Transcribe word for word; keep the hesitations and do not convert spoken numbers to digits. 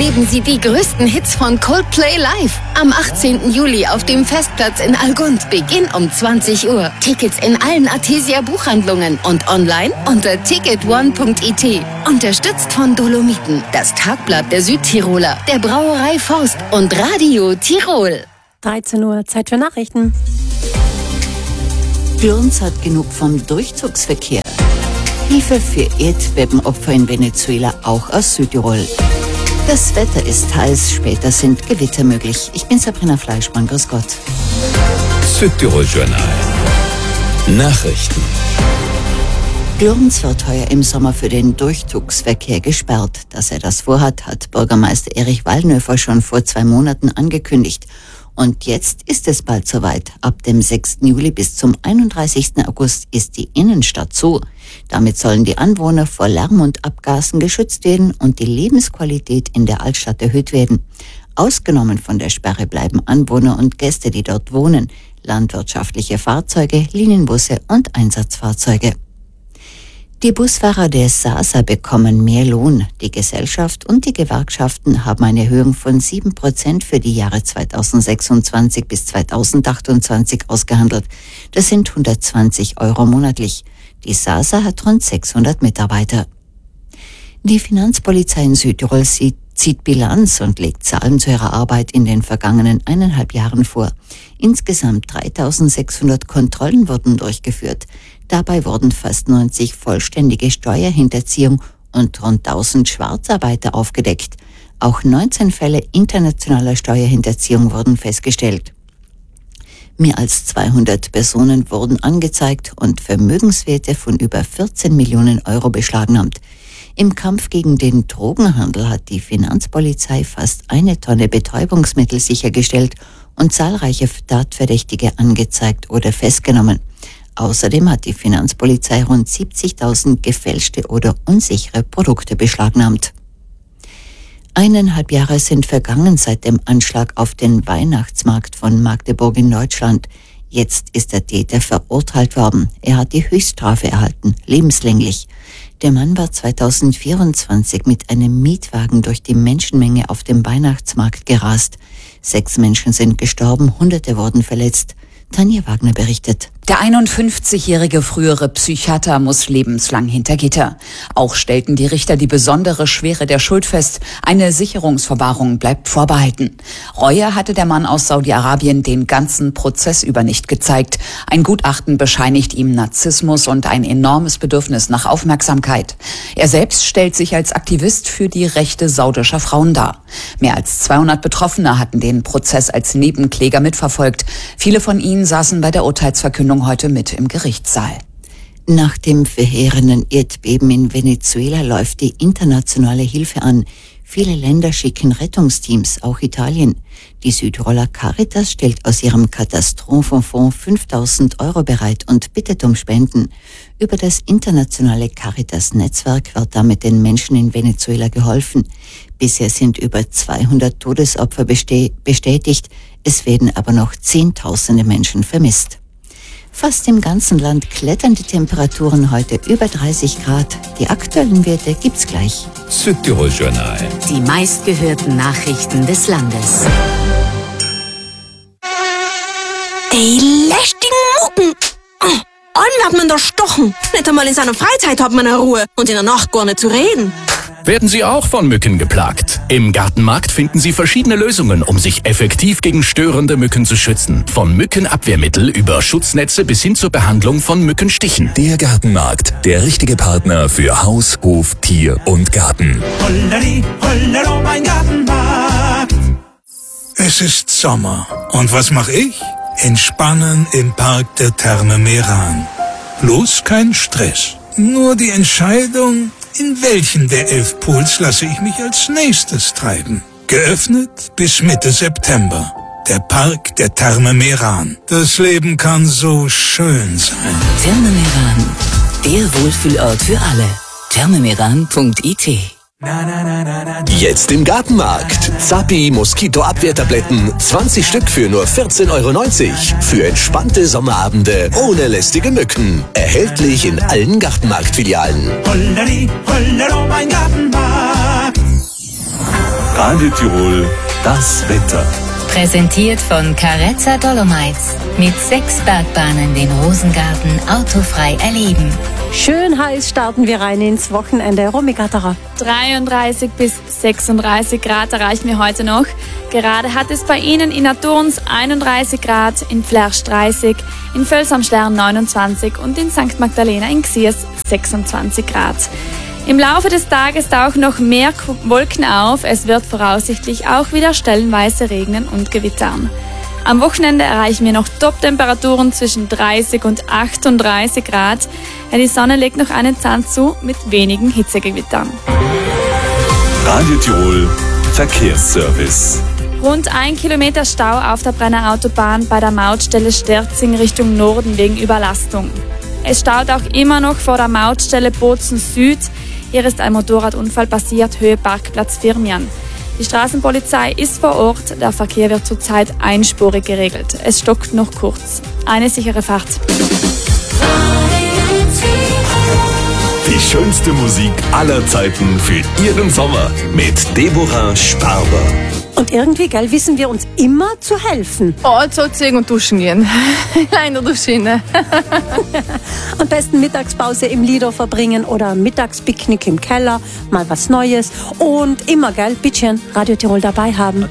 erleben Sie die größten Hits von Coldplay live. Am achtzehnten Juli auf dem Festplatz in Algund. Beginn um zwanzig Uhr. Tickets in allen Artesia Buchhandlungen und online unter ticket one punkt i t. Unterstützt von Dolomiten, das Tagblatt der Südtiroler, der Brauerei Forst und Radio Tirol. dreizehn Uhr, Zeit für Nachrichten. Glurns hat genug vom Durchzugsverkehr. Hilfe für Erdbebenopfer in Venezuela, auch aus Südtirol. Das Wetter ist heiß, später sind Gewitter möglich. Ich bin Sabrina Fleischmann, grüß Gott. Südtirol Journal. Nachrichten. Glurns wird heuer im Sommer für den Durchzugsverkehr gesperrt. Dass er das vorhat, hat Bürgermeister Erich Wallnöfer schon vor zwei Monaten angekündigt. Und jetzt ist es bald soweit. Ab dem sechsten Juli bis zum einunddreißigsten August ist die Innenstadt zu. Damit sollen die Anwohner vor Lärm und Abgasen geschützt werden und die Lebensqualität in der Altstadt erhöht werden. Ausgenommen von der Sperre bleiben Anwohner und Gäste, die dort wohnen, landwirtschaftliche Fahrzeuge, Linienbusse und Einsatzfahrzeuge. Die Busfahrer der SASA bekommen mehr Lohn. Die Gesellschaft und die Gewerkschaften haben eine Erhöhung von sieben Prozent für die Jahre zweitausendsechsundzwanzig bis zweitausendachtundzwanzig ausgehandelt. Das sind hundertzwanzig Euro monatlich. Die SASA hat rund sechshundert Mitarbeiter. Die Finanzpolizei in Südtirol sieht zieht Bilanz und legt Zahlen zu ihrer Arbeit in den vergangenen eineinhalb Jahren vor. Insgesamt dreitausendsechshundert Kontrollen wurden durchgeführt. Dabei wurden fast neunzig vollständige Steuerhinterziehung und rund tausend Schwarzarbeiter aufgedeckt. Auch neunzehn Fälle internationaler Steuerhinterziehung wurden festgestellt. Mehr als zweihundert Personen wurden angezeigt und Vermögenswerte von über vierzehn Millionen Euro beschlagnahmt. Im Kampf gegen den Drogenhandel hat die Finanzpolizei fast eine Tonne Betäubungsmittel sichergestellt und zahlreiche Tatverdächtige angezeigt oder festgenommen. Außerdem hat die Finanzpolizei rund siebzigtausend gefälschte oder unsichere Produkte beschlagnahmt. Eineinhalb Jahre sind vergangen seit dem Anschlag auf den Weihnachtsmarkt von Magdeburg in Deutschland. Jetzt ist der Täter verurteilt worden. Er hat die Höchststrafe erhalten, lebenslänglich. Der Mann war zweitausendvierundzwanzig mit einem Mietwagen durch die Menschenmenge auf dem Weihnachtsmarkt gerast. Sechs Menschen sind gestorben, Hunderte wurden verletzt. Tanja Wagner berichtet. Der einundfünfzigjährige frühere Psychiater muss lebenslang hinter Gitter. Auch stellten die Richter die besondere Schwere der Schuld fest. Eine Sicherungsverwahrung bleibt vorbehalten. Reue hatte der Mann aus Saudi-Arabien den ganzen Prozess über nicht gezeigt. Ein Gutachten bescheinigt ihm Narzissmus und ein enormes Bedürfnis nach Aufmerksamkeit. Er selbst stellt sich als Aktivist für die Rechte saudischer Frauen dar. Mehr als zweihundert Betroffene hatten den Prozess als Nebenkläger mitverfolgt. Viele von ihnen saßen bei der Urteilsverkündung heute mit im Gerichtssaal. Nach dem verheerenden Erdbeben in Venezuela läuft die internationale Hilfe an. Viele Länder schicken Rettungsteams, auch Italien. Die Südtiroler Caritas stellt aus ihrem Katastrophenfonds fünftausend Euro bereit und bittet um Spenden. Über das internationale Caritas-Netzwerk wird damit den Menschen in Venezuela geholfen. Bisher sind über zweihundert Todesopfer bestätigt. Es werden aber noch Zehntausende Menschen vermisst. Fast im ganzen Land klettern die Temperaturen heute über dreißig Grad. Die aktuellen Werte gibt's gleich. Südtirol Journal. Die meistgehörten Nachrichten des Landes. Die lästigen Mucken. Oh, einen wird man da stochen. Nicht einmal in seiner Freizeit hat man eine Ruhe und in der Nacht gar nicht zu reden. Werden Sie auch von Mücken geplagt? Im Gartenmarkt finden Sie verschiedene Lösungen, um sich effektiv gegen störende Mücken zu schützen. Von Mückenabwehrmittel über Schutznetze bis hin zur Behandlung von Mückenstichen. Der Gartenmarkt, der richtige Partner für Haus, Hof, Tier und Garten. Holleri, hollero, mein Gartenmarkt. Es ist Sommer. Und was mache ich? Entspannen im Park der Therme Meran. Bloß kein Stress. Nur die Entscheidung, in welchen der elf Pools lasse ich mich als nächstes treiben. Geöffnet bis Mitte September. Der Park der Therme Meran. Das Leben kann so schön sein. Therme Meran, der Wohlfühlort für alle. therme meran punkt i t. Jetzt im Gartenmarkt. Zappi Moskitoabwehrtabletten. zwanzig Stück für nur vierzehn Euro neunzig. Für entspannte Sommerabende ohne lästige Mücken. Erhältlich in allen Gartenmarktfilialen. Holleri, hollero, mein Gartenmarkt. Radio Tirol, das Wetter. Präsentiert von Carezza Dolomites. Mit sechs Bergbahnen den Rosengarten autofrei erleben. Schön heiß starten wir rein ins Wochenende. Romy Gatterer. dreiunddreißig bis sechsunddreißig Grad erreichen wir heute noch. Gerade hat es bei Ihnen in Naturns einunddreißig Grad, in Flersch dreißig, in Völs am Stern neunundzwanzig und in Sankt Magdalena in Xiers sechsundzwanzig Grad. Im Laufe des Tages tauchen noch mehr Wolken auf. Es wird voraussichtlich auch wieder stellenweise regnen und gewittern. Am Wochenende erreichen wir noch Top-Temperaturen zwischen dreißig und achtunddreißig Grad. Ja, die Sonne legt noch einen Zahn zu mit wenigen Hitzegewittern. Radio Tirol, Verkehrsservice. Rund ein Kilometer Stau auf der Brenner Autobahn bei der Mautstelle Sterzing Richtung Norden wegen Überlastung. Es staut auch immer noch vor der Mautstelle Bozen Süd. Hier ist ein Motorradunfall passiert, Höhe Parkplatz Firmian. Die Straßenpolizei ist vor Ort, der Verkehr wird zurzeit einspurig geregelt. Es stockt noch kurz. Eine sichere Fahrt. Die schönste Musik aller Zeiten für Ihren Sommer mit Deborah Sparber. Und irgendwie, gell, wissen wir uns immer zu helfen. Oh, so ziehen und duschen gehen. In der Dusche. Am besten Mittagspause im Lido verbringen oder Mittagspicknick im Keller, mal was Neues. Und immer, gell, Bittchen, Radio Tirol dabei haben.